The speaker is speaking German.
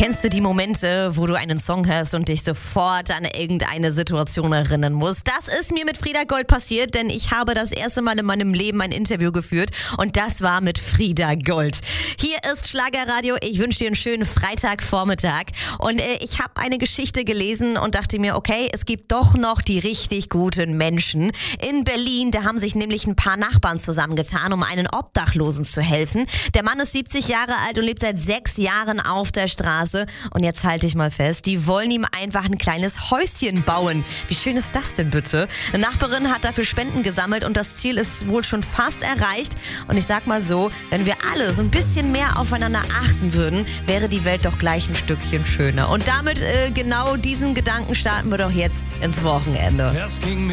Kennst du die Momente, wo du einen Song hörst und dich sofort an irgendeine Situation erinnern musst? Das ist mir mit Frieda Gold passiert, denn ich habe das erste Mal in meinem Leben ein Interview geführt und das war mit Frieda Gold. Hier ist Schlagerradio. Ich wünsche dir einen schönen Freitagvormittag und ich habe eine Geschichte gelesen und dachte mir, okay, es gibt doch noch die richtig guten Menschen. In Berlin, da haben sich nämlich ein paar Nachbarn zusammengetan, um einen Obdachlosen zu helfen. Der Mann ist 70 Jahre alt und lebt seit 6 Jahren auf der Straße. Und jetzt halte ich mal fest, die wollen ihm einfach ein kleines Häuschen bauen. Wie schön ist das denn bitte? Eine Nachbarin hat dafür Spenden gesammelt und das Ziel ist wohl schon fast erreicht. Und ich sag mal so, wenn wir alle so ein bisschen mehr aufeinander achten würden, wäre die Welt doch gleich ein Stückchen schöner. Und damit genau diesen Gedanken starten wir doch jetzt ins Wochenende.